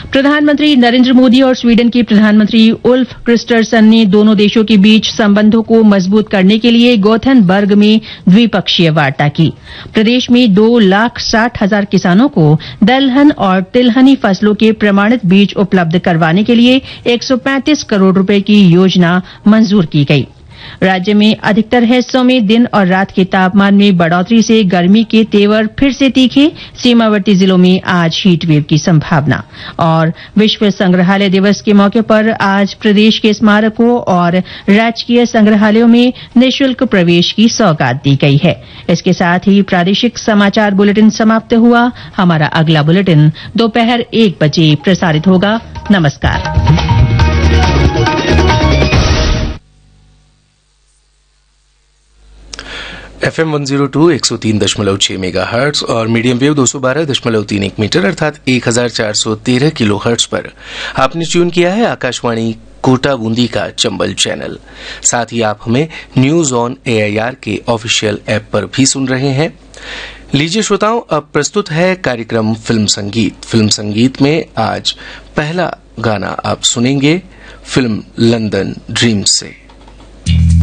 प्रधानमंत्री नरेंद्र मोदी और स्वीडन के प्रधानमंत्री उल्फ क्रिस्टरसन ने दोनों देशों के बीच संबंधों को मजबूत करने के लिए गोथेनबर्ग में द्विपक्षीय वार्ता की। प्रदेश में 2,60,000 किसानों को दलहन और तिलहनी फसलों के प्रमाणित बीज उपलब्ध करवाने के लिए 135 करोड़ रुपए की योजना मंजूर की गई। राज्य में अधिकतर हिस्सों में दिन और रात के तापमान में बढ़ोतरी से गर्मी के तेवर फिर से तीखे। सीमावर्ती जिलों में आज हीटवेव की संभावना। और विश्व संग्रहालय दिवस के मौके पर आज प्रदेश के स्मारकों और राजकीय संग्रहालयों में निःशुल्क प्रवेश की सौगात दी गई है। इसके साथ ही प्रादेशिक समाचार बुलेटिन समाप्त हुआ। हमारा अगला बुलेटिन दोपहर 1 बजे प्रसारित होगा। नमस्कार। FM 102 103.6 मेगाहर्ट्ज और मीडियम वेव 212.31 मीटर अर्थात 1413 किलोहर्ट्ज पर आपने ट्यून किया है आकाशवाणी कोटा बूंदी का चंबल चैनल। साथ ही आप हमें न्यूज ऑन AIR के ऑफिशियल ऐप पर भी सुन रहे हैं। लीजिए श्रोताओं, अब प्रस्तुत है कार्यक्रम फिल्म संगीत। फिल्म संगीत में आज पहला गाना आप सुनेंगे फिल्म लंदन ड्रीम्स से।